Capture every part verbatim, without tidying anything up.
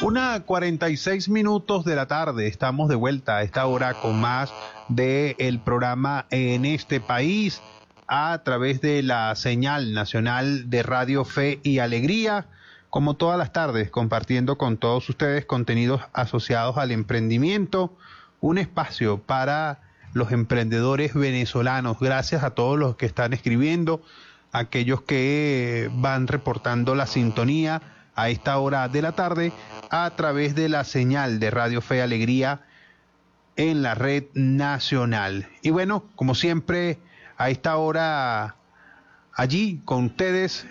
Una cuarenta y seis minutos de la tarde, estamos de vuelta a esta hora con más del programa En este País a través de la señal nacional de Radio Fe y Alegría, como todas las tardes, compartiendo con todos ustedes contenidos asociados al emprendimiento, un espacio para los emprendedores venezolanos. Gracias a todos los que están escribiendo, aquellos que van reportando la sintonía a esta hora de la tarde a través de la señal de Radio Fe y Alegría en la red nacional. Y bueno, como siempre, a esta hora allí con ustedes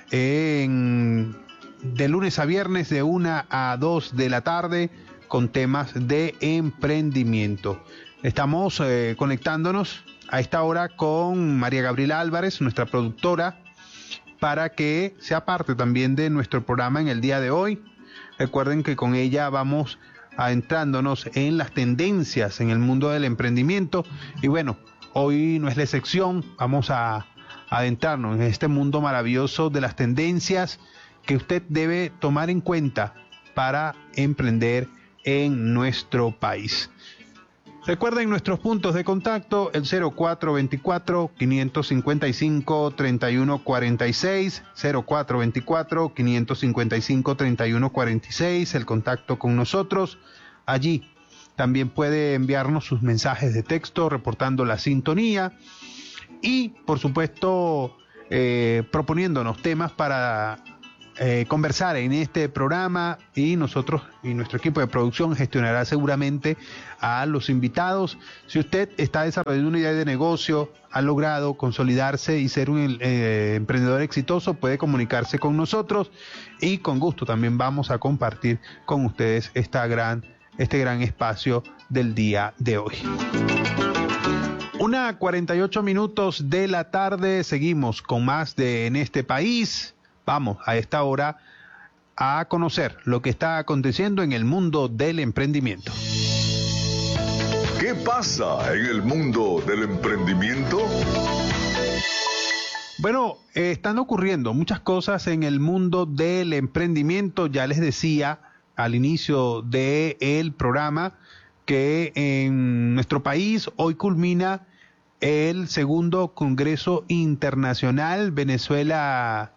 en, de lunes a viernes de una a dos de la tarde con temas de emprendimiento. Estamos eh, conectándonos a esta hora con María Gabriela Álvarez, nuestra productora, para que sea parte también de nuestro programa en el día de hoy. Recuerden que con ella vamos adentrándonos en las tendencias en el mundo del emprendimiento. Y bueno, hoy no es la excepción, vamos a adentrarnos en este mundo maravilloso de las tendencias que usted debe tomar en cuenta para emprender en nuestro país. Recuerden nuestros puntos de contacto, el cero cuatro veinticuatro, quinientos cincuenta y cinco, treinta y uno cuarenta y seis, cero cuatro veinticuatro, quinientos cincuenta y cinco, treinta y uno cuarenta y seis, el contacto con nosotros. Allí también puede enviarnos sus mensajes de texto reportando la sintonía y, por supuesto, eh, proponiéndonos temas para Eh, conversar en este programa, y nosotros y nuestro equipo de producción gestionará seguramente a los invitados. Si usted está desarrollando una idea de negocio, ha logrado consolidarse y ser un eh, emprendedor exitoso, puede comunicarse con nosotros y con gusto también vamos a compartir con ustedes esta gran, este gran espacio del día de hoy. Una cuarenta y ocho minutos de la tarde, seguimos con más de En este País. Vamos a esta hora a conocer lo que está aconteciendo en el mundo del emprendimiento. ¿Qué pasa en el mundo del emprendimiento? Bueno, eh, están ocurriendo muchas cosas en el mundo del emprendimiento. Ya les decía al inicio del programa que en nuestro país hoy culmina el segundo Congreso Internacional Venezuela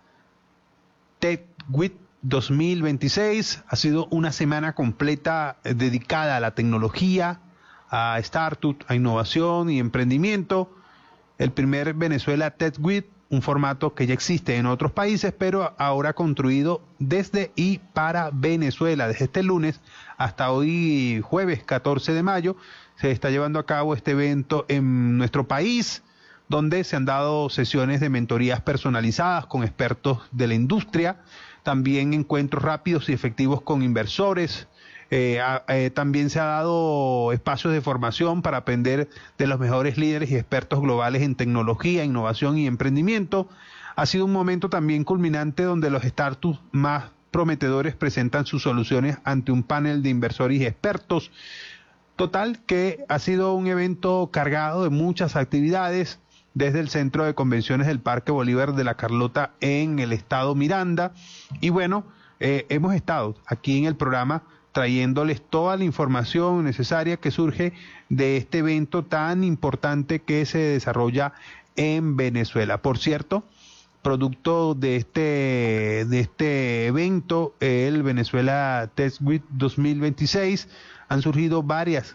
TechWeek dos mil veintiséis. Ha sido una semana completa dedicada a la tecnología, a startup, a innovación y emprendimiento. El primer Venezuela TechWeek, un formato que ya existe en otros países, pero ahora construido desde y para Venezuela. Desde este lunes hasta hoy, jueves catorce de mayo, se está llevando a cabo este evento en nuestro país, donde se han dado sesiones de mentorías personalizadas con expertos de la industria, también encuentros rápidos y efectivos con inversores. Eh, eh, también se ha dado espacios de formación para aprender de los mejores líderes y expertos globales en tecnología, innovación y emprendimiento. Ha sido un momento también culminante donde los startups más prometedores presentan sus soluciones ante un panel de inversores y expertos. Total que ha sido un evento cargado de muchas actividades, desde el Centro de Convenciones del Parque Bolívar de la Carlota en el estado Miranda. Y bueno, eh, hemos estado aquí en el programa trayéndoles toda la información necesaria que surge de este evento tan importante que se desarrolla en Venezuela. Por cierto, producto de este, de este evento, el Venezuela TechWeek dos mil veintiséis, han surgido varias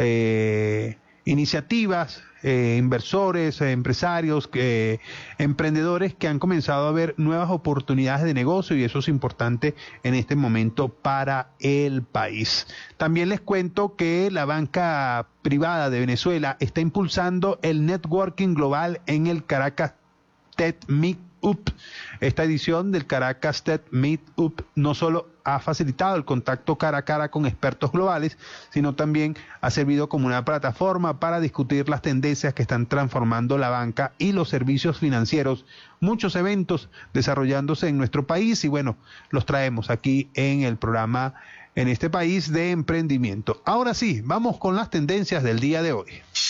eh, iniciativas, eh, inversores, eh, empresarios, eh, emprendedores que han comenzado a ver nuevas oportunidades de negocio, y eso es importante en este momento para el país. También les cuento que la banca privada de Venezuela está impulsando el networking global en el Caracas Tech Meetup. Esta edición del Caracas Tech Meetup no solo ha facilitado el contacto cara a cara con expertos globales, sino también ha servido como una plataforma para discutir las tendencias que están transformando la banca y los servicios financieros. Muchos eventos desarrollándose en nuestro país y bueno, los traemos aquí en el programa En este País de Emprendimiento. Ahora sí, vamos con las tendencias del día de hoy.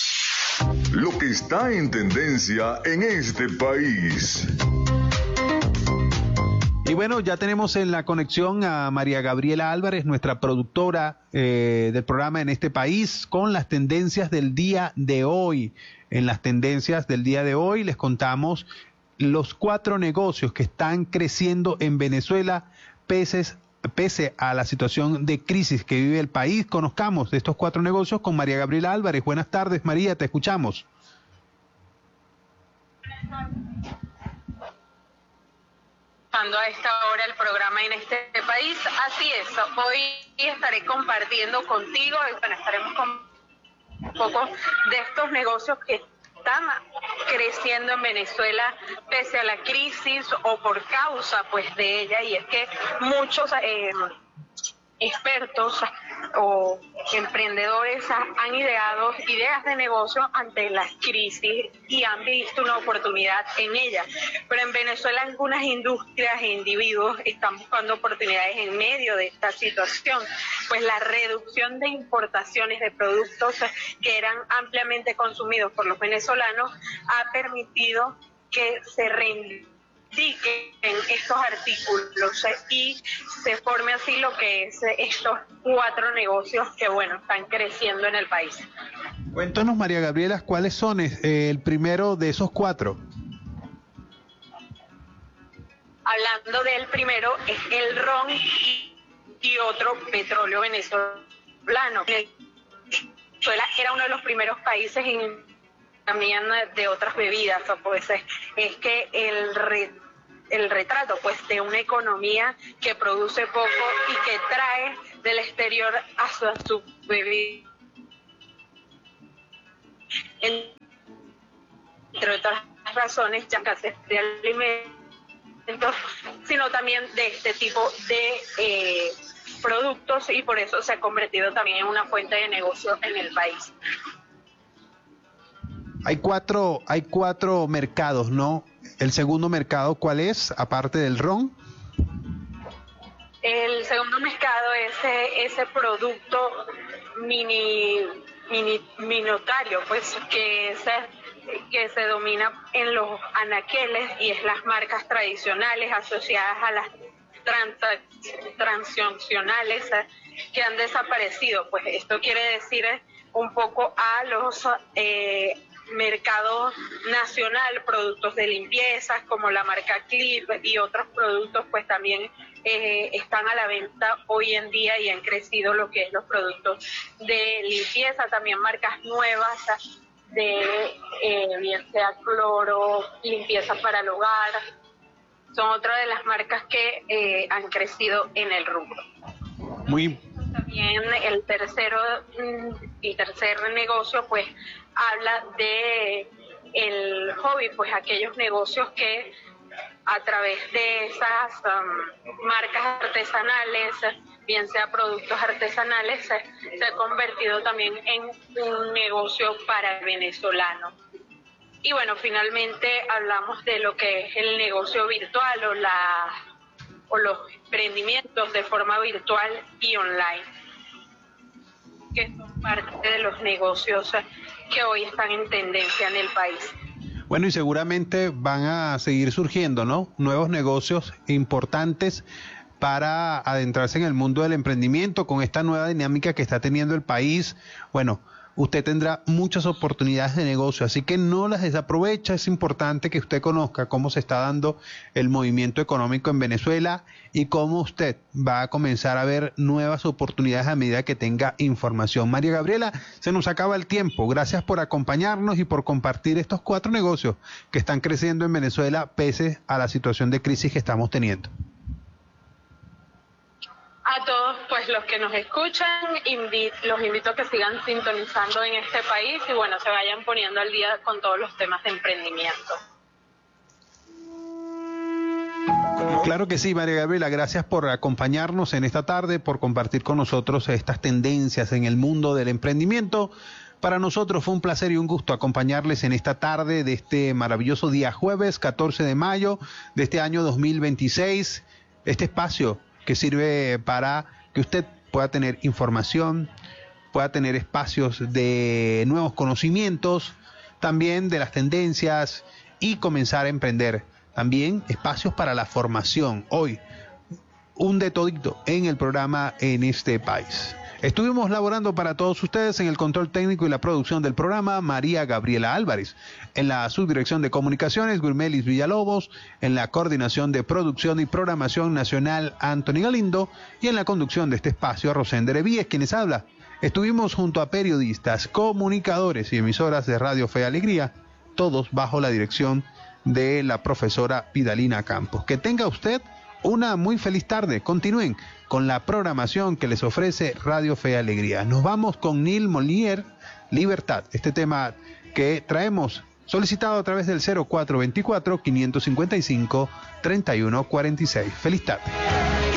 Lo que está en tendencia en este país. Y Y bueno, ya tenemos en la conexión a María Gabriela Álvarez, nuestra productora eh, del programa En este País, con las tendencias del día de hoy. En las tendencias del día de hoy les contamos los cuatro negocios que están creciendo en Venezuela pese, pese a la situación de crisis que vive el país. Conozcamos de estos cuatro negocios con María Gabriela Álvarez. Buenas tardes, María, te escuchamos. A esta hora el programa En este País, así es, hoy estaré compartiendo contigo y bueno, estaremos con un poco de estos negocios que están creciendo en Venezuela pese a la crisis o por causa pues de ella, y es que muchos eh, expertos o emprendedores han ideado ideas de negocio ante la crisis y han visto una oportunidad en ella. Pero en Venezuela algunas industrias e individuos están buscando oportunidades en medio de esta situación, pues la reducción de importaciones de productos que eran ampliamente consumidos por los venezolanos ha permitido que se reivindiquen en estos artículos y se forme así lo que es estos cuatro negocios que bueno están creciendo en el país. Cuéntanos, María Gabriela, ¿cuáles son eh, el primero de esos cuatro? Hablando del primero, es el ron y, y otro petróleo venezolano. Venezuela era uno de los primeros países en también de otras bebidas, o pues es, es que el re, el retrato pues de una economía que produce poco y que trae del exterior a su, a su bebida, entre otras razones, ya escasez de alimentos, sino también de este tipo de eh, productos, y por eso se ha convertido también en una fuente de negocio en el país. Hay cuatro, hay cuatro mercados, ¿no? El segundo mercado, ¿cuál es, aparte del ron? El segundo mercado es ese, ese producto mini, mini minotario, pues que se, que se domina en los anaqueles y es las marcas tradicionales asociadas a las trans, transnacionales que han desaparecido. Pues esto quiere decir un poco a los eh, mercado nacional, productos de limpieza como la marca Clip y otros productos pues también eh, están a la venta hoy en día y han crecido lo que es los productos de limpieza, también marcas nuevas de eh, bien sea cloro, limpieza para el hogar, son otra de las marcas que eh, han crecido en el rubro. Muy También el tercero y tercer negocio pues habla de el hobby, pues aquellos negocios que a través de esas um, marcas artesanales, bien sea productos artesanales, se, se ha convertido también en un negocio para el venezolano. Y bueno, finalmente hablamos de lo que es el negocio virtual o la o los emprendimientos de forma virtual y online, que son parte de los negocios que hoy están en tendencia en el país. Bueno, y seguramente van a seguir surgiendo, ¿no? Nuevos negocios importantes para adentrarse en el mundo del emprendimiento con esta nueva dinámica que está teniendo el país. Bueno, usted tendrá muchas oportunidades de negocio, así que no las desaprovecha. Es importante que usted conozca cómo se está dando el movimiento económico en Venezuela y cómo usted va a comenzar a ver nuevas oportunidades a medida que tenga información. María Gabriela, se nos acaba el tiempo. Gracias por acompañarnos y por compartir estos cuatro negocios que están creciendo en Venezuela pese a la situación de crisis que estamos teniendo. A todos pues los que nos escuchan, invi- los invito a que sigan sintonizando en este país y bueno, se vayan poniendo al día con todos los temas de emprendimiento. Claro que sí, María Gabriela, gracias por acompañarnos en esta tarde, por compartir con nosotros estas tendencias en el mundo del emprendimiento. Para nosotros fue un placer y un gusto acompañarles en esta tarde de este maravilloso día jueves catorce de mayo de este año dos mil veintiséis, este espacio que sirve para que usted pueda tener información, pueda tener espacios de nuevos conocimientos, también de las tendencias y comenzar a emprender también espacios para la formación. Hoy, un de todito en el programa En este País. Estuvimos laborando para todos ustedes en el control técnico y la producción del programa, María Gabriela Álvarez. En la subdirección de comunicaciones, Gurmelis Villalobos. En la coordinación de producción y programación nacional, Anthony Galindo. Y en la conducción de este espacio, Rosender Evíes, quienes habla. Estuvimos junto a periodistas, comunicadores y emisoras de Radio Fe y Alegría, todos bajo la dirección de la profesora Vidalina Campos. Que tenga usted una muy feliz tarde. Continúen con la programación que les ofrece Radio Fe y Alegría. Nos vamos con Neil Molière, Libertad. Este tema que traemos solicitado a través del cero cuatro veinticuatro, quinientos cincuenta y cinco, treinta y uno cuarenta y seis. Feliz tarde.